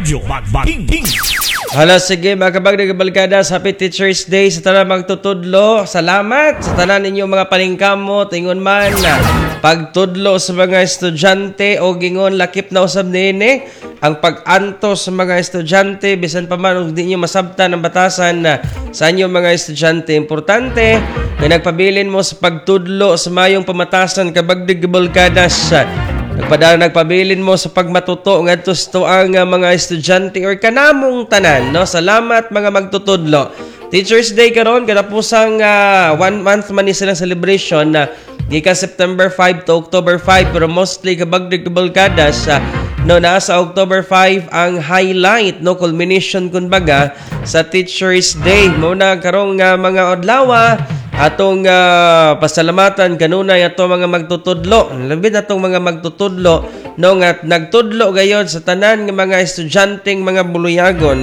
Radyo Magbating. Hala, sige mga kabagdag kabalkadas, Happy Teacher's Day sa tanan magtutudlo. Salamat sa tanan ninyo mga paningkamot, ingon man na pagtudlo sa mga estudyante o gingon lakip na usab niini ang pag-anto sa mga estudyante bisan pa man og di nyo masabtan ang batasan na sa inyo mga estudyante. Importante na nagpabilin mo sa pagtudlo sa mayong pamatasan kabagdag kabalkadas. Nagpabilin mo sa pagmatuto ngadto sa ang mga estudyante or kanamong tanan, no? Salamat mga magtutudlo. Teacher's Day karon katapusang 1 month man ni silang celebration na gikan September 5 to October 5 pero mostly kabagdag kabalkadas no nasa October 5 ang highlight, no, culmination kumbaga sa Teacher's Day. Muna karong mga adlaw atong pasalamatan kanunay ato mga magtutudlo. Labi na atong mga magtutudlo no nga nagtudlo gayod sa tanan nga mga estudyanteng mga buluyagon.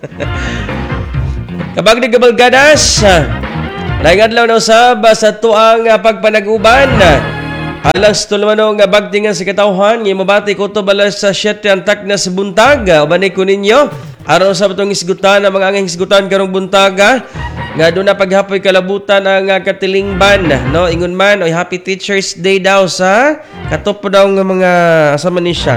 Kabagdig kabalkadas, laing adlaw na usab sa tuang pagpanaguban. Alang sa tulmano nga bagtingan sa katawhan, nga mabati ko to balas sa 7 antak na sa buntag. Ubanay ko ninyo, araw sa itong isgutan, ang mga anging isgutan karong buntaga. Nga doon na paghapoy kalabutan ang katilingban, no? Ingon man, oy Happy Teacher's Day daw sa katop daw ng mga asama ni siya.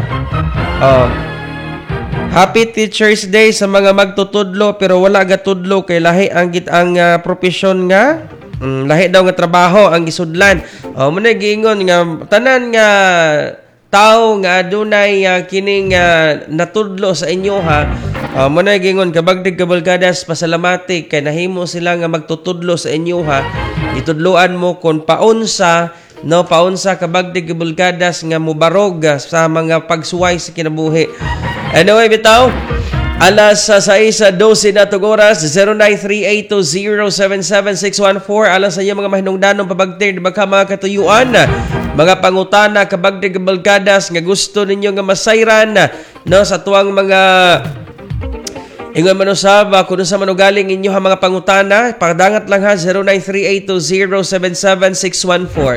Happy Teacher's Day sa mga magtutudlo pero wala gatudlo kay lahi ang profesyon nga lahi daw nga trabaho ang gisudlan. Muna giingon nga tanan nga tao nga adunay kining natudlo sa inyo ha. Muna gingon kabagdig kabalkadas, pasalamati kay nahimo sila nga magtutudlo sa inyo ha. Itudloan mo kon paunsa kabagdig kabalkadas nga mubarog sa mga pagsuway sa kinabuhi. Anyway, bitaw, alas 6:12 na oras, 093820776114. Alas sa inyo mga mahinungdanong pabagtir, baka mga katuyuan, mga pangutana kabagdig kabalkadas nga gusto ninyo nga masayran no sa tuwang mga ingon man usab kuno sa manugaling inyo ha mga pangutana, pagdangat lang ha 093820776114.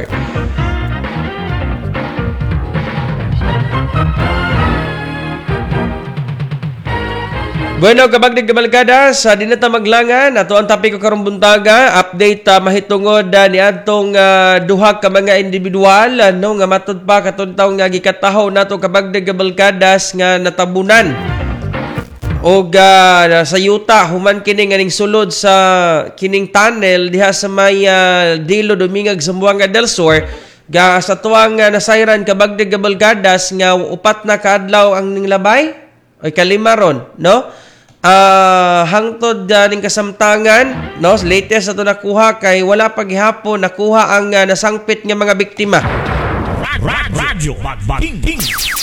Bueno, kabagdig kabalkadas, di na ta maglangan. Ato ang topic ko karong buntaga, update mahitungod ni adtong duha ka mga individual no nga matud pa katon taw nga gikataho nato kabagdig kabalkadas nga natabunan. Og sa yuta human kini nga ning sulod sa kining tunnel diha sa may Dilo Domingag Zamboanga del Sur sa tuwang nasayran kabagdig kabalkadas nga upat na kaadlaw ang ning labay o kalima ron, no? Hangtod ning kasamtangan, no, latest ato nakuha kay wala pa gihapon nakuha ang nasangpit nga mga biktima. Radyo Magbating.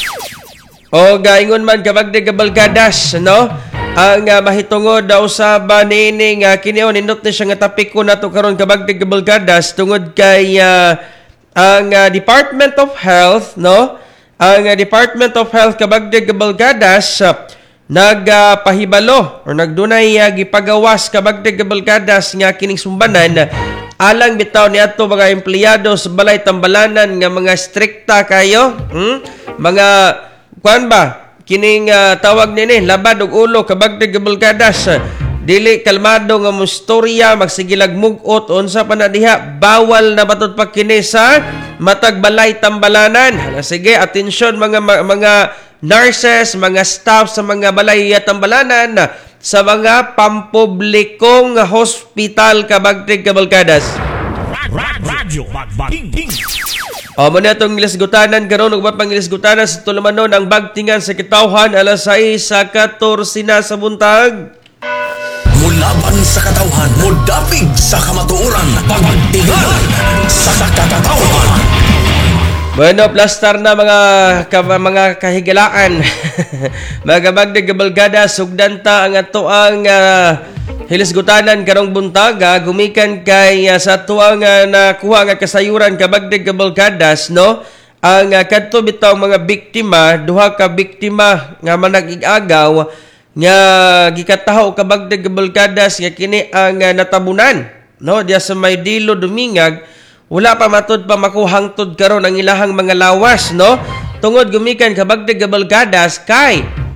O gaingon man kabagdig kabalkadas, no, ang mahitungod daw sa banining kini nindot ni siya nga topic ko nato karon kabagdig kabalkadas tungod kay ang Department of Health, no, ang Department of Health kabagdig kabalkadas nagpahibalo or nagdunay gipagawas kabagdig kabalkadas nga kining sumbanan alang bitaw niadto mga empleyado sa balay tambalanan nga mga strikta kayo, mga kuan ba kining tawag nini labad og ulo kabagdig kabalkadas, dili kalmado nga mustorya magsigilag mugot unsa pa na diha, bawal na batud pa kini sa matag balay tambalanan. Sige, atensyon mga nurses, mga staff sa mga balay tambalanan sa mga pampublikong hospital kabagdig kabalkadas. Radyo Magbating. Muna itong ilasgutanan karon ug pang ilasgutanan sa tulumanon ang bagtingan sa kitawhan alas 6:14 na sa buntag. Mulaban sa katawhan, mudapig sa kamatuoran, pagtingan sa katawhan. Bueno, plastar na mga kahigalaan. Mga kabagdig kabalkadas, sugdan ta ang atoang hilisgutanan karong buntaga gumikan kay sa tuang nakuha nga kasayuran kabagdig kabalkadas, no, ang kadto bitaw mga biktima, duha ka biktima nga manag-ig-agaw nga gikataho kabagdig kabalkadas nga kini ang natabunan, no, diya sa may Dilo Domingag. Wala pa matud pa makuhangtod karon ang ilahang mga lawas, no, tungod gumikan kabagdig kabalkadas kay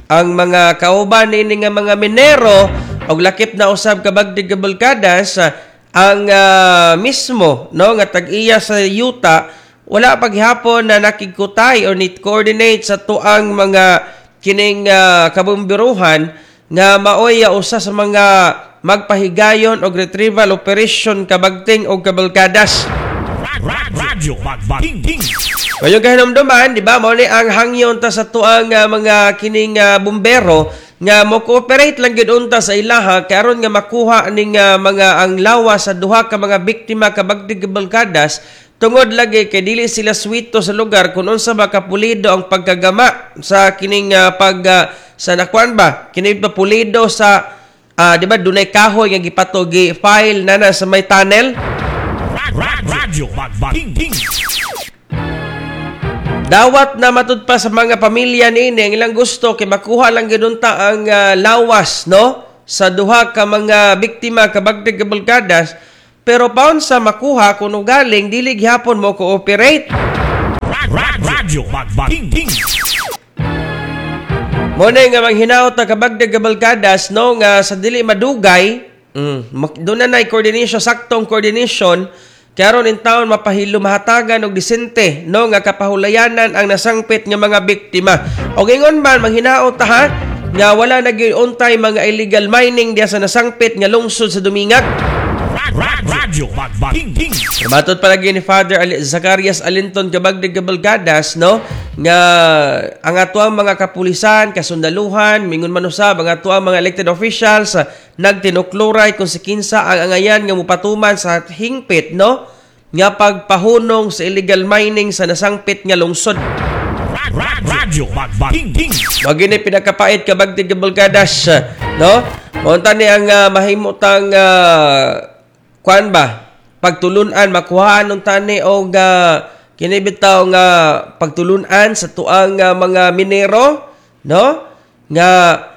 ang mga kauban ini nga mga minero og lakip na usab kabagdig kabalkadas ang mismo no nga tag-iya sa yuta wala paghapon na nakikutay or need coordinate sa tuang mga kining kabumbiruhan nga maoy usa sa mga magpahigayon og retrieval operation kabagting og kabalkadas. Radyo Bagbagting Ting. Kayong kahinumduman, di ba, mo ni ang hangyon ta sa tuang mga kining bumbero nga mo cooperate lang gid unta sa ilaha karon nga makuha ning mga ang lawas sa duha ka mga biktima kabagdig kabalkadas tungod lagi kay dili sila swito sa lugar kun unsa makapulido ang pagkagama sa kining sa nakuan ba kini papulido sa di ba dunay kahoy nga gipatogi file na sa may tunnel. Radyo Bagbagting Ting. Dawat na matud pa sa mga pamilya nini ang ilang gusto kay makuha lang gidunta ang lawas no sa duha ka mga biktima kabagdig kabalkadas pero paun sa makuha kuno galing dili gyapon mo cooperate. Radyo Bagbagting Ting. Mo na nga manghinaot ta kabagdig kabalkadas no nga sa dili madugay doon na coordination saktong coordination karon in taon mapahilo mahatagan og disente no nga kapahulayanan ang nasangpit nga mga biktima. Og ingon man manghinaot ta ha nga wala nagiuntay mga illegal mining diya sa nasangpit nga lungsod sa Dumingag. Radyo Bagbagting Ting. Matod palagi ni Father Zacarias Alinton kabagdig kabalkadas no nga ang atuang mga kapulisan, kasundaluhan, mingon man usab ang atuang mga elected officials nagtinukluray kung si kinsa ang angayan nga mupatuman sa hingpit no nga pagpahunong sa illegal mining sa nasangpit nga lungsod. Radyo Bagbagting Ting. Wag ni pinakapait kabagdig kabalkadas no unta ni ang mahimutang kuan ba pagtulunan makuhaan ng tani og kini bitaw nga pagtulunan sa tuang mga minero no nga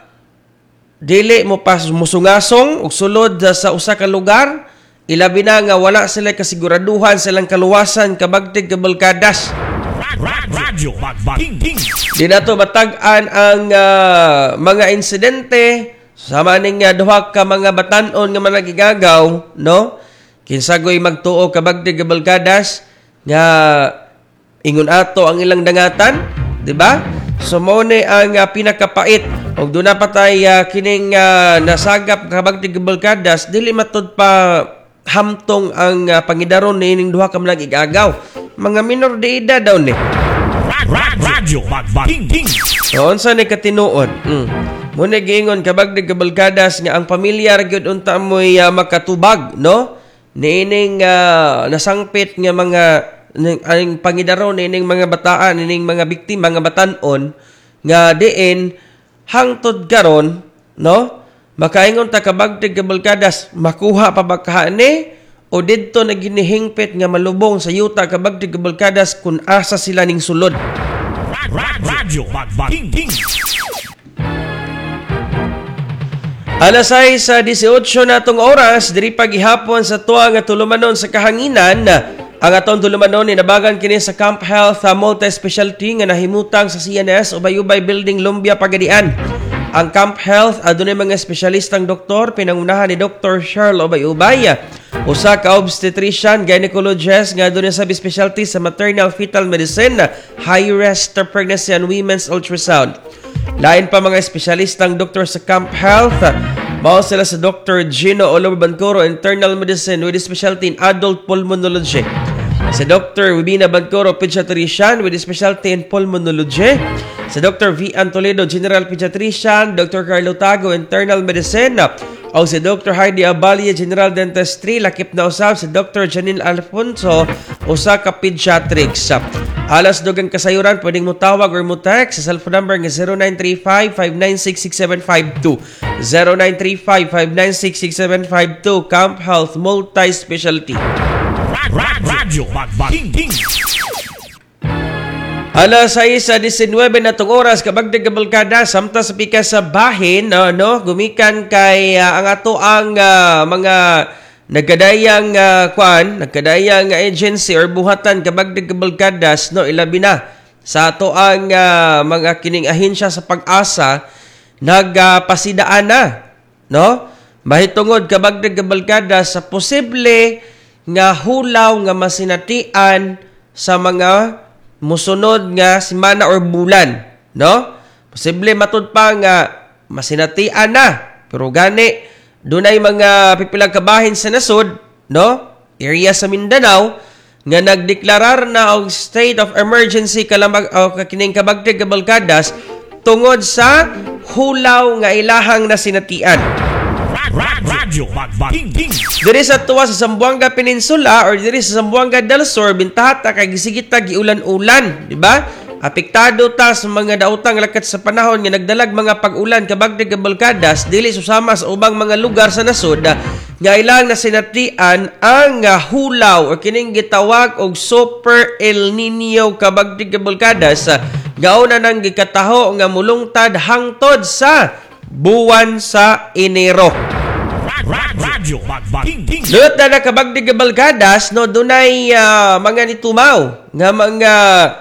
dili mo pas musungasong og sulod sa usa ka lugar ilabi na nga wala sila kasiguraduhan silang kaluwasan kabagtig kabalkadas. Radyo Bagbagting Ting. Di na to matag-an ang mga insidente sama ning duha ka mga batan-on nga managigagaw no kinsagoy magtuo kabagdig kabalkadas nga ingon ato ang ilang dangatan di ba so mo ni ang pinakapait og doon na patay kining nasagap kabagdig kabalkadas dili matud pa hamtong ang pangidaron niining duha ka managigagaw mga minor de edad daw ni. Radyo Bagbagting Ting. So, unsa ni katinuod? Muna giingon kabagdig kabalkadas nga ang pamilya ra gyud unta moy makatubag, no? Niining nasangpit nga mga ang pangidaron niining mga bataan, niining mga biktima nga batan-on nga diin hangtod karon, no? Makaingon ta kabagdig kabalkadas makuha pa ba kahani o didto na ginihingpit nga malubong sa yuta kabagdig kabalkadas kun asa sila ning sulod. Radyo Bagbagting Ting. Alas 6:18 natong oras diri pagihapon sa tuwa nga tulumanon sa kahanginan ang atong tulumanon inabagan kini sa Camp Health Multi-Specialty nga nahimutang sa CNS Ubay-Ubay Building Lumbia Pagadian. Ang Camp Health adunay mga espesyalistang doktor pinangunahan ni Dr. Cheryl Ubay-Ubay, usa ka obstetrician, gynecologist nga adunay subspecialty sa maternal fetal medicine, high risk pregnancy and women's ultrasound. Lain pa mga espesyalistang doktor sa Camp Health, mao sila sa Dr. Gino Oliver Bancoro, internal medicine with specialty in adult pulmonology. Si Dr. Wibina Bancoro, pediatrician with specialty in pulmonology. Si Dr. V. Toledo, general pediatrician. Dr. Carlo Tago, internal medicine. O si Dr. Heidi Abalia, general dentistry. Lakip na usab si Dr. Janine Alfonso, usa ka pediatrics. Alas dugang kasayuran, pwedeng mo tawag or mo text sa cellphone number nga 0935-596-6752. 0935-596-6752. Camp Health Multi-Specialty. Radyo Bagbagting Ting. Alas 6:19 na itong oras kabagdig kabalkada samta sa pika sa bahin no gumikan kay ang ato ang mga nagkadayang nagkadayang agency or buhatan kabagdig kabalkadas no ilabi na sa ato ang mga kining ahensya sa pag-asa nagpasidaan na, no? Mahitungod kabagdag kabalkada sa posible nga hulaw nga masinatian sa mga musunod nga semana or bulan, no? Posible matud pa nga masinatian na, pero gani dunay mga pipilang kabahin sa nasod, no? Area sa Mindanao nga nagdeklarar na og state of emergency kining kabagdag kabalkadas tungod sa hulaw nga ilahang nasinatian. Radyo Bagbagting Ting. Diri sa tuwa sa Zamboanga Peninsula or diri sa Zamboanga del Sur bintahata kay gisigita giulan-ulan, di ba? Apektado ta sa mga daotang lakat sa panahon nga nagdalag mga pag-ulan kabagdag kabalkadas dili susama sa ubang mga lugar sa nasod nga ilang nasinatian ang hulaw o kining gitawag og Super El Nino kabagdag kabalkadas gauna nang gikataho nga mulungtad hangtod sa buwan sa Enero. Radyo Bagbagting Ting. Lut na kabagdig kabalkadas no dunay mga nitumaw nga mga